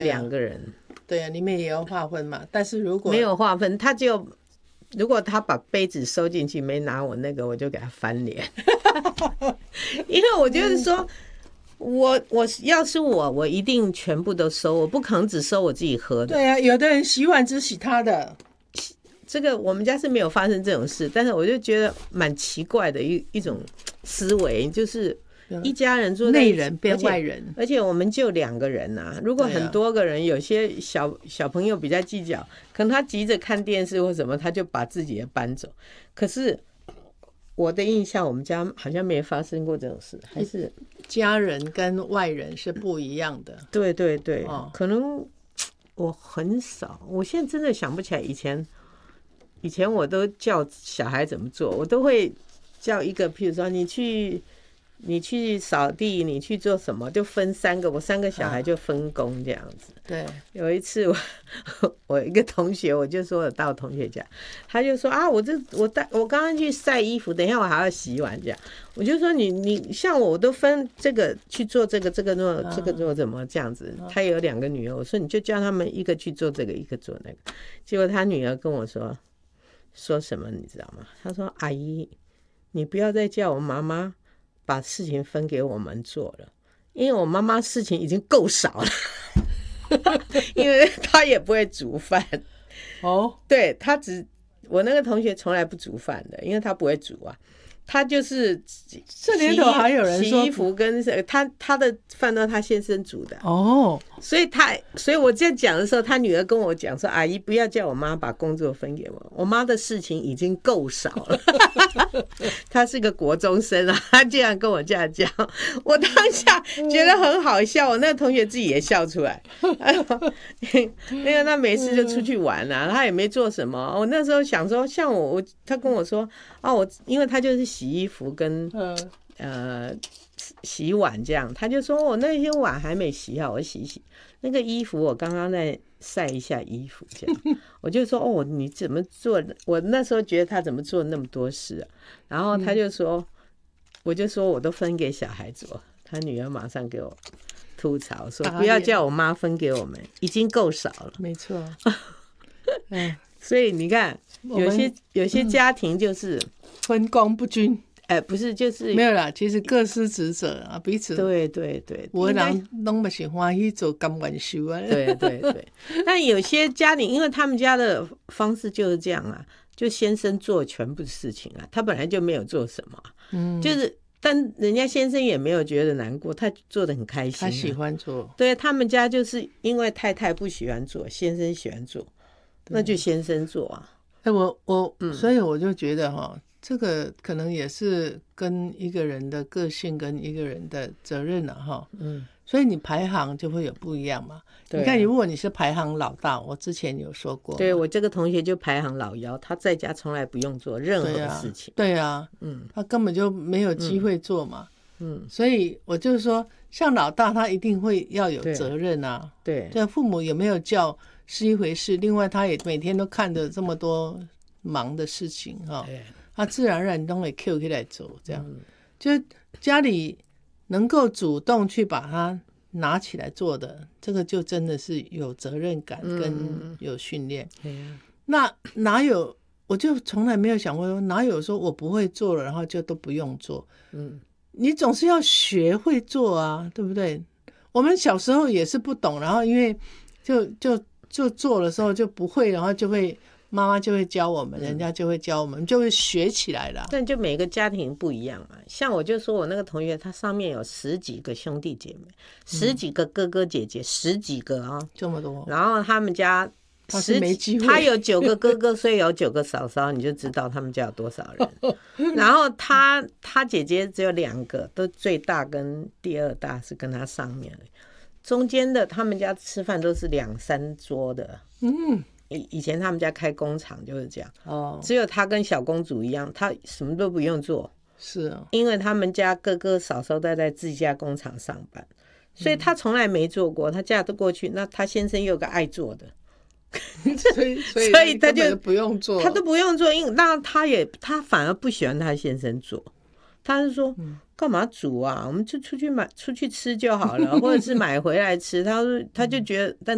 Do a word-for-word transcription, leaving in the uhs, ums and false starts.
两个人。 对啊，里面也要划分嘛。但是如果没有划分，他就如果他把杯子收进去没拿我那个，我就给他翻脸。因为我就是说，我我要是我，我一定全部都收，我不可能只收我自己喝的。 对啊，有的人洗碗只洗他的。 这个我们家是没有发生这种事，但是我就觉得蛮奇怪的一一种思维，就是一家人坐在内人变外人， 而且我们就两个人啊，如果很多个人，有些小小朋友比较计较，可能他急着看电视或什么，他就把自己的搬走。可是我的印象，我们家好像没发生过这种事，还是家人跟外人是不一样的。 对对对，哦、可能我很少，我现在真的想不起来以前，以前我都叫小孩怎么做，我都会叫一个，譬如说你去。你去扫地，你去做什么，就分三个，我三个小孩就分工这样子。 啊、对， 有一次我我一个同学，我就说我到同学家，他就说啊，我这我带我刚刚去晒衣服，等一下我还要洗碗这样。我就说你你像我，我都分这个去做这个，这个做这个做怎么这样子。他有两个女儿，我说你就叫他们一个去做这个，一个做那个。结果他女儿跟我说说什么你知道吗？他说阿姨，你不要再叫我妈妈把事情分给我们做了，因为我妈妈事情已经够少了。因为她也不会煮饭哦，对，她只我那个同学从来不煮饭的，因为她不会煮啊，他就是这年头还有人说洗衣服跟他他的饭都他先生煮的哦， 所以他所以我这样讲的时候，他女儿跟我讲说：“阿姨不要叫我妈把工作分给我，我妈的事情已经够少了。”他是个国中生啊，他这样跟我这样讲，我当下觉得很好笑，我那个同学自己也笑出来。因为他每次就出去玩啊，他也没做什么。我那时候想说，像我我他跟我说啊，我因为他就是洗衣服跟呃洗碗这样，他就说我那些碗还没洗好，我洗洗那个衣服，我刚刚在晒一下衣服这样。我就说哦，你怎么做？我那时候觉得他怎么做那么多事啊？然后他就说，我就说我都分给小孩做，他女儿马上给我吐槽说不要叫我妈分给我们，已经够少了。 没错。 所以你看，有些有些家庭就是分工不均。 哎，不是，就是没有啦。其实各司职责啊，彼此对对对， 有的人拢不是欢喜做甘愿受啊。 对对对，但有些家庭，因为他们家的方式就是这样啊，就先生做全部事情啊，他本来就没有做什么，嗯，就是但人家先生也没有觉得难过，他做得很开心、啊， 他喜欢做。 对，他们家就是因为太太不喜欢做，先生喜欢做，那就先生做啊。 哎，我我、嗯，所以我就觉得哈。这个可能也是跟一个人的个性跟一个人的责任了、啊、哈，嗯，所以你排行就会有不一样嘛。啊、你看，如果你是排行老大，我之前有说过， 对我这个同学就排行老幺，他在家从来不用做任何事情， 对啊，对啊嗯，他根本就没有机会做嘛，嗯，所以我就是说，像老大他一定会要有责任啊， 对， 对，父母有没有教是一回事，另外他也每天都看着这么多忙的事情哈。他自然而然都会 Q 起来做，这样、嗯、就家里能够主动去把它拿起来做的，这个就真的是有责任感跟有训练、嗯。那哪有？我就从来没有想过，哪有说我不会做了，然后就都不用做？嗯，你总是要学会做啊，对不对？我们小时候也是不懂，然后因为就就就做的时候就不会，然后就会。妈妈就会教我们，人家就会教我们，就会学起来了。 但就每个家庭不一样嘛。像我就说我那个同学，他上面有十几个兄弟姐妹，十几个哥哥姐姐，十几个啊、哦， 这么多。 然后他们家他是没机会， 他有九个哥哥，所以有九个嫂嫂，你就知道他们家有多少人。然后他他姐姐只有两个，都最大跟第二大是跟他上面而已，中间的他们家吃饭都是两三桌的。嗯。以前他们家开工厂就是这样，哦，只有他跟小公主一样，他什么都不用做， 是啊， 因为他们家哥哥嫂嫂都在自己家工厂上班，所以他从来没做过。他嫁得过去，那他先生又有个爱做的， 所以所以所以他就不用做， 他都不用做，因为那他也他反而不喜欢他先生做，他是说。嗯干嘛煮啊？我们就出去买出去吃就好了，或者是买回来吃。他说，他就觉得，但